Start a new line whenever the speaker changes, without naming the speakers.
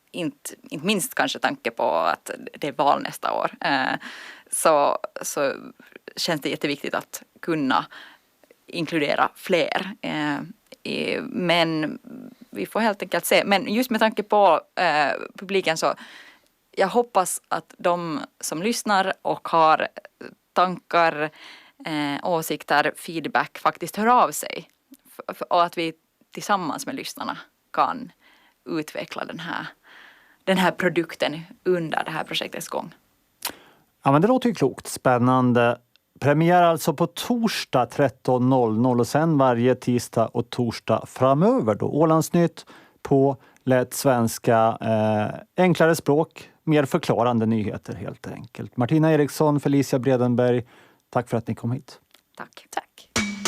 inte minst kanske tanke på att det är val nästa år, så känns det jätteviktigt att kunna inkludera fler. Men vi får helt enkelt se. Men just med tanke på publiken, så jag hoppas att de som lyssnar och har tankar, åsikter, feedback faktiskt hör av sig. Och att vi tillsammans med lyssnarna kan utveckla den här produkten under det här projektets gång.
Ja, men det låter ju klokt, spännande. Premiär alltså på torsdag 13.00 och sen varje tisdag och torsdag framöver då. Ålandsnytt på lätt svenska, enklare språk, mer förklarande nyheter helt enkelt. Martina Eriksson, Felicia Bredenberg, tack för att ni kom hit.
Tack.